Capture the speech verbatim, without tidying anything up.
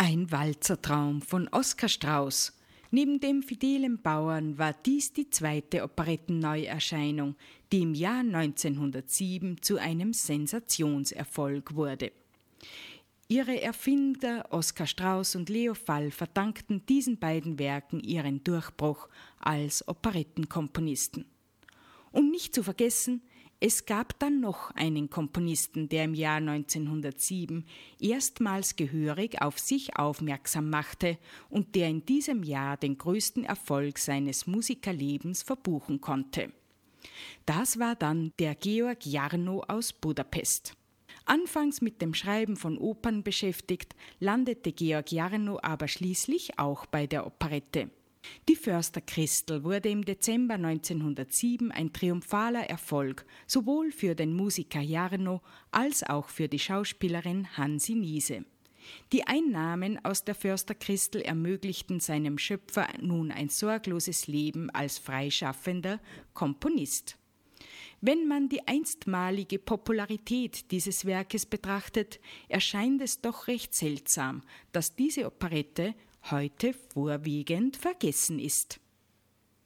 Ein Walzertraum von Oskar Strauß. Neben dem fidelen Bauern war dies die zweite Operettenneuerscheinung, die im Jahr neunzehnhundertsieben zu einem Sensationserfolg wurde. Ihre Erfinder Oskar Strauß und Leo Fall verdankten diesen beiden Werken ihren Durchbruch als Operettenkomponisten. Und nicht zu vergessen, es gab dann noch einen Komponisten, der im Jahr neunzehnhundertsieben erstmals gehörig auf sich aufmerksam machte und der in diesem Jahr den größten Erfolg seines Musikerlebens verbuchen konnte. Das war dann der Georg Jarno aus Budapest. Anfangs mit dem Schreiben von Opern beschäftigt, landete Georg Jarno aber schließlich auch bei der Operette. Die Förster Christel wurde im Dezember neunzehnhundertsieben ein triumphaler Erfolg, sowohl für den Musiker Jarno als auch für die Schauspielerin Hansi Niese. Die Einnahmen aus der Förster Christel ermöglichten seinem Schöpfer nun ein sorgloses Leben als freischaffender Komponist. Wenn man die einstmalige Popularität dieses Werkes betrachtet, erscheint es doch recht seltsam, dass diese Operette heute vorwiegend vergessen ist.